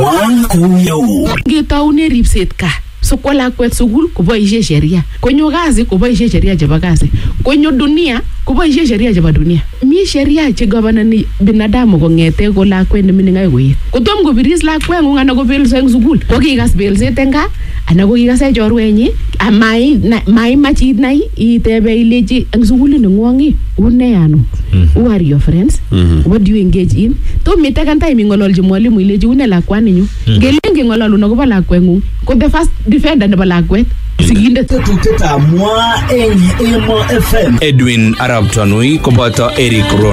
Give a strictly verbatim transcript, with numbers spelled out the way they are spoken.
Ngetaune ripset ka so kwa lakwet sukul koboishe sheria, konyo kazi koboishe sheria chebo kazi, konyo dunia koboishe sheria chebo dunia. Mi sheria che governani binadamu kongete ko lakwet nemining akoi koet. Kotom kobiris lakweng'ung anan kobelso eng sukul, ko kikas belset eng gaa anan ko kikase chorwenyi amai maimach inai itebe ilechi eng sukulit neng'wong une ano. Who are your friends? Mm-hmm. What do you engage in? To mi taken time ingololji mwalimu ilechi une lakwani nyu. Mm-hmm. Ngelenge ngololun akobo lakweng'ung ko the first defender nebo lakwet. Sigindet Edwin Arab Tanui koboto Eric Ron.